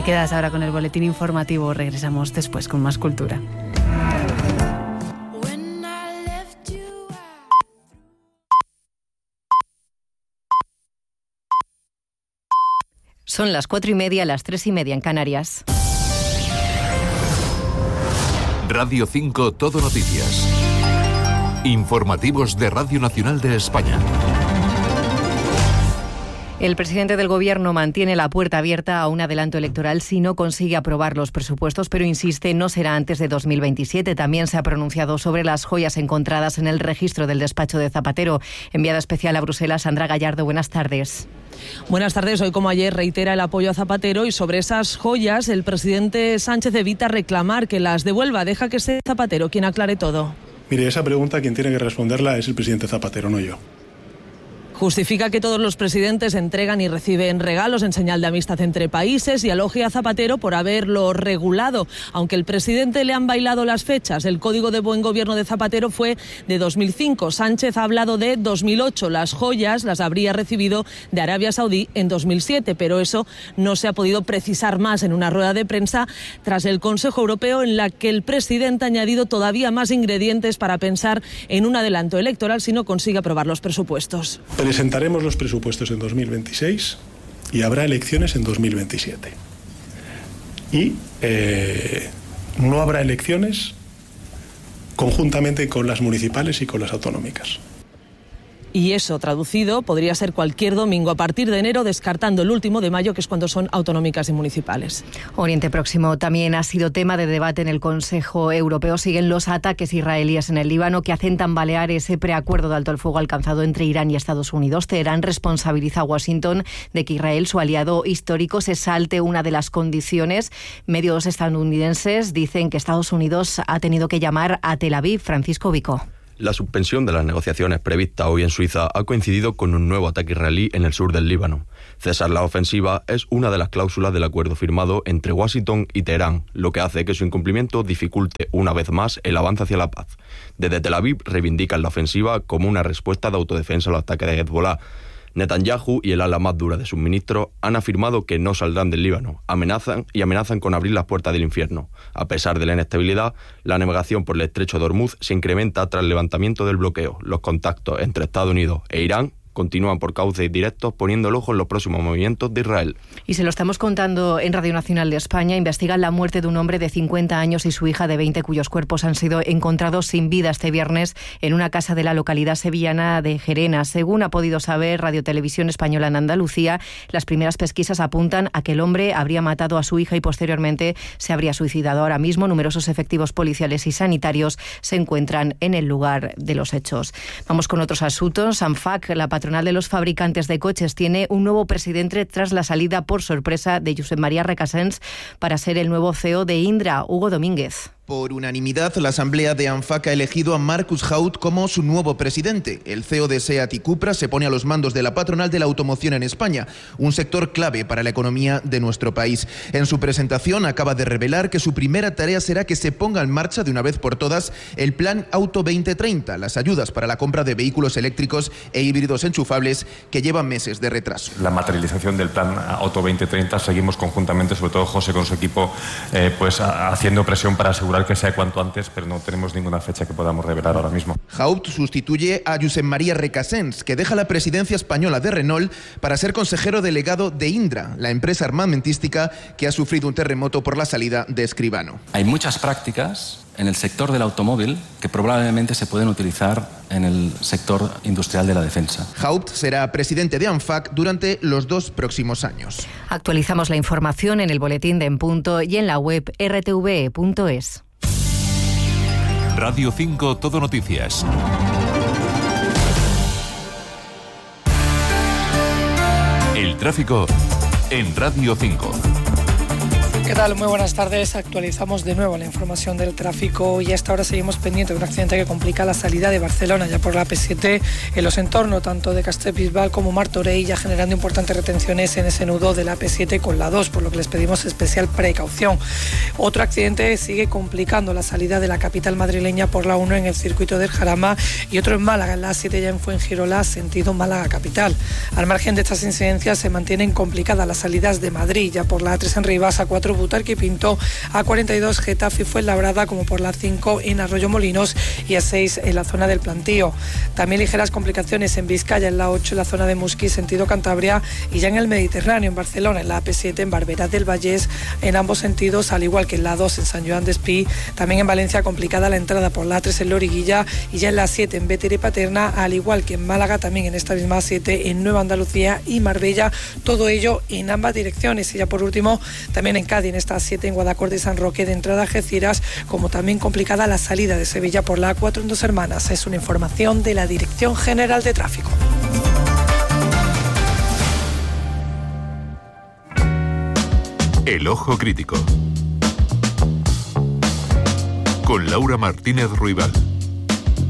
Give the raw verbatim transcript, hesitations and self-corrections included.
Te quedas ahora con el boletín informativo. Regresamos después con más cultura. Son las cuatro y media, las tres y media en Canarias. Radio cinco Todo Noticias. Informativos de Radio Nacional de España. El presidente del Gobierno mantiene la puerta abierta a un adelanto electoral si no consigue aprobar los presupuestos, pero insiste, no será antes de dos mil veintisiete. También se ha pronunciado sobre las joyas encontradas en el registro del despacho de Zapatero. Enviada especial a Bruselas, Sandra Gallardo, buenas tardes. Buenas tardes. Hoy, como ayer, reitera el apoyo a Zapatero y sobre esas joyas el presidente Sánchez evita reclamar que las devuelva. Deja que sea Zapatero quien aclare todo. Mire, esa pregunta quien tiene que responderla es el presidente Zapatero, no yo. Justifica que todos los presidentes entregan y reciben regalos en señal de amistad entre países y elogia a Zapatero por haberlo regulado. Aunque el presidente le han bailado las fechas, el Código de Buen Gobierno de Zapatero fue de dos mil cinco. Sánchez ha hablado de dos mil ocho. Las joyas las habría recibido de Arabia Saudí en dos mil siete, pero eso no se ha podido precisar más en una rueda de prensa tras el Consejo Europeo, en la que el presidente ha añadido todavía más ingredientes para pensar en un adelanto electoral si no consigue aprobar los presupuestos. Presentaremos los presupuestos en dos mil veintiséis y habrá elecciones en dos mil veintisiete. Y eh, no habrá elecciones conjuntamente con las municipales y con las autonómicas. Y eso, traducido, podría ser cualquier domingo a partir de enero, descartando el último de mayo, que es cuando son autonómicas y municipales. Oriente Próximo también ha sido tema de debate en el Consejo Europeo. Siguen los ataques israelíes en el Líbano que hacen tambalear ese preacuerdo de alto el fuego alcanzado entre Irán y Estados Unidos. Teherán responsabiliza a Washington de que Israel, su aliado histórico, se salte una de las condiciones. Medios estadounidenses dicen que Estados Unidos ha tenido que llamar a Tel Aviv. Francisco Vico. La suspensión de las negociaciones prevista hoy en Suiza ha coincidido con un nuevo ataque israelí en el sur del Líbano. Cesar la ofensiva es una de las cláusulas del acuerdo firmado entre Washington y Teherán, lo que hace que su incumplimiento dificulte una vez más el avance hacia la paz. Desde Tel Aviv reivindican la ofensiva como una respuesta de autodefensa a los ataques de Hezbollah. Netanyahu y el ala más dura de sus ministros han afirmado que no saldrán del Líbano, amenazan y amenazan con abrir las puertas del infierno. A pesar de la inestabilidad, la navegación por el estrecho de Hormuz se incrementa tras el levantamiento del bloqueo. Los contactos entre Estados Unidos e Irán continúan por cauces directos, poniendo el ojo en los próximos movimientos de Israel. Y se lo estamos contando en Radio Nacional de España. Investigan la muerte de un hombre de cincuenta años y su hija de veinte, cuyos cuerpos han sido encontrados sin vida este viernes en una casa de la localidad sevillana de Gerena. Según ha podido saber Radio Televisión Española en Andalucía, las primeras pesquisas apuntan a que el hombre habría matado a su hija y posteriormente se habría suicidado. Ahora mismo, numerosos efectivos policiales y sanitarios se encuentran en el lugar de los hechos. Vamos con otros asuntos. ANFAC, la patronal de los fabricantes de coches, tiene un nuevo presidente tras la salida por sorpresa de Josep María Recasens para ser el nuevo C E O de Indra, Hugo Domínguez. Por unanimidad, la Asamblea de ANFAC ha elegido a Marcus Haut como su nuevo presidente. El C E O de SEAT y Cupra se pone a los mandos de la patronal de la automoción en España, un sector clave para la economía de nuestro país. En su presentación acaba de revelar que su primera tarea será que se ponga en marcha de una vez por todas el Plan Auto veinte treinta, las ayudas para la compra de vehículos eléctricos e híbridos enchufables que llevan meses de retraso. La materialización del Plan Auto veinte treinta, seguimos conjuntamente, sobre todo José con su equipo, eh, pues haciendo presión para asegurar que sea cuanto antes, pero no tenemos ninguna fecha que podamos revelar ahora mismo. Haut sustituye a Josep María Recasens, que deja la presidencia española de Renault para ser consejero delegado de Indra, la empresa armamentística que ha sufrido un terremoto por la salida de Escribano. Hay muchas prácticas en el sector del automóvil que probablemente se pueden utilizar en el sector industrial de la defensa. Haut será presidente de ANFAC durante los dos próximos años. Actualizamos la información en el boletín de En Punto y en la web erre te ve punto es. Radio cinco Todo Noticias. El tráfico en Radio cinco. ¿Qué tal? Muy buenas tardes. Actualizamos de nuevo la información del tráfico y a esta hora seguimos pendientes de un accidente que complica la salida de Barcelona ya por la A P siete en los entornos tanto de Castellbisbal como Martorell, ya generando importantes retenciones en ese nudo de la A P siete con la dos, por lo que les pedimos especial precaución. Otro accidente sigue complicando la salida de la capital madrileña por la uno en el circuito del Jarama y otro en Málaga, en la A siete ya en Fuengirola, sentido Málaga capital. Al margen de estas incidencias se mantienen complicadas las salidas de Madrid, ya por la A tres en Rivas, A cuatro Butarque y Pinto, A cuarenta y dos Getafe y Fuenlabrada, como por la cinco en Arroyo Molinos y A seis en la zona del Plantío. También ligeras complicaciones en Vizcaya, en la ocho en la zona de Musqui, sentido Cantabria, y ya en el Mediterráneo, en Barcelona, en la A P siete en Barberá del Vallés, en ambos sentidos, al igual que en la dos en San Joan d'Espí. También en Valencia complicada la entrada por la A tres en Loriguilla y ya en la siete en Bétera y Paterna, al igual que en Málaga, también en esta misma A siete en Nueva Andalucía y Marbella, todo ello en ambas direcciones. Y ya por último, también en Cádiz, en esta A siete en Guadacorte y San Roque, de entrada a Algeciras, como también complicada la salida de Sevilla por la A cuatro en Dos Hermanas. Es una información de la Dirección General de Tráfico. El Ojo Crítico con Laura Martínez Ruibal.